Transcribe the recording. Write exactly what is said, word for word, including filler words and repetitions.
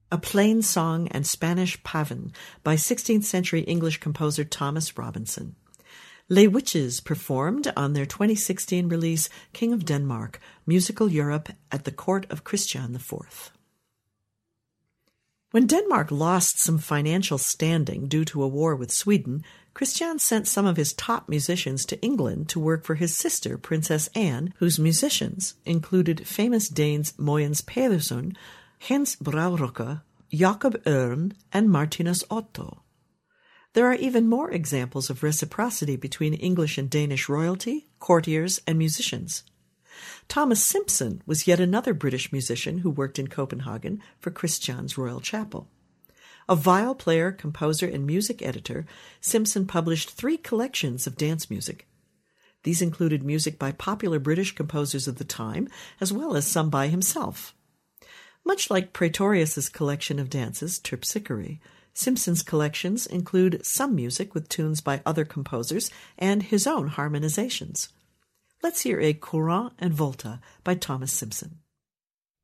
A Plain Song and Spanish Pavane by sixteenth century English composer Thomas Robinson. Les Witches performed on their twenty sixteen release King of Denmark, Musical Europe at the Court of Christian the Fourth. When Denmark lost some financial standing due to a war with Sweden, Christian sent some of his top musicians to England to work for his sister, Princess Anne, whose musicians included famous Danes Mogens Pedersen, Hans Brauerocke, Jacob Ørn, and Martinus Otto. There are even more examples of reciprocity between English and Danish royalty, courtiers, and musicians. Thomas Simpson was yet another British musician who worked in Copenhagen for Christian's Royal Chapel. A viol player, composer, and music editor, Simpson published three collections of dance music. These included music by popular British composers of the time, as well as some by himself. Much like Praetorius's collection of dances, Terpsichore, Simpson's collections include some music with tunes by other composers and his own harmonizations. Let's hear a Courant and Volta by Thomas Simpson.